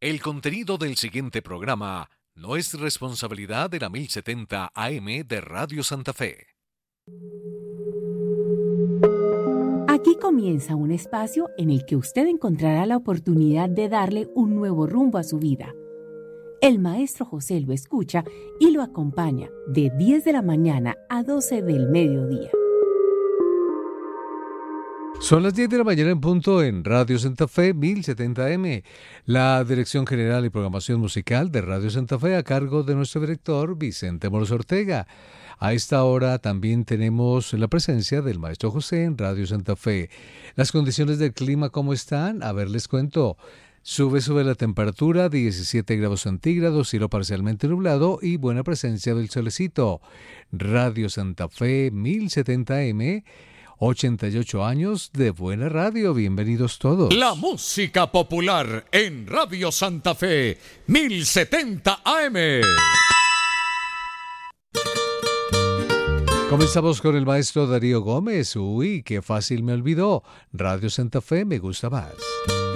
El contenido del siguiente programa no es responsabilidad de la 1070 AM de Radio Santa Fe. Aquí comienza un espacio en el que usted encontrará la oportunidad de darle un nuevo rumbo a su vida. El maestro José lo escucha y lo acompaña de 10 de la mañana a 12 del mediodía. Son las 10 de la mañana en punto en Radio Santa Fe 1070M, la Dirección General y Programación Musical de Radio Santa Fe a cargo de nuestro director Vicente Moros Ortega. A esta hora también tenemos la presencia del maestro José en Radio Santa Fe. Las condiciones del clima, ¿cómo están? A ver, les cuento. Sube la temperatura, 17 grados centígrados, cielo parcialmente nublado y buena presencia del solecito. Radio Santa Fe 1070M, 88 años de buena radio, bienvenidos todos. La música popular en Radio Santa Fe 1070 AM. Comenzamos con el maestro Darío Gómez. Uy, qué fácil me olvidó. Radio Santa Fe me gusta más.